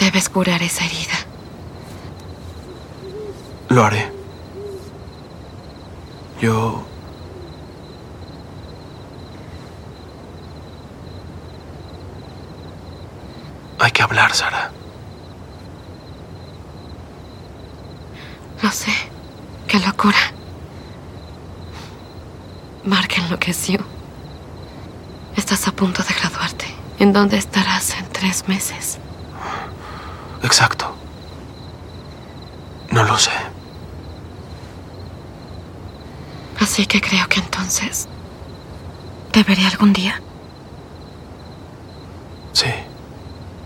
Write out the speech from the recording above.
Debes curar esa herida. Lo haré. Hay que hablar, Sara. Lo sé. Qué locura. Mark enloqueció. Estás a punto de graduarte. ¿En dónde estarás en 3 meses? Exacto. No lo sé. Así que creo que entonces deberé algún día